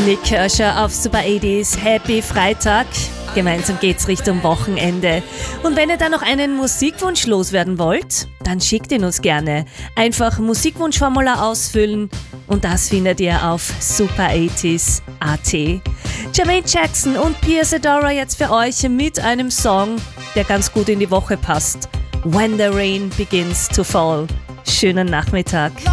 Nick Kershaw auf Super 80s. Happy Freitag. Gemeinsam geht's Richtung Wochenende. Und wenn ihr dann noch einen Musikwunsch loswerden wollt, dann schickt ihn uns gerne. Einfach Musikwunschformular ausfüllen und das findet ihr auf super80s.at. Jermaine Jackson und Pia Zadora jetzt für euch mit einem Song, der ganz gut in die Woche passt. When the Rain Begins to Fall. Schönen Nachmittag.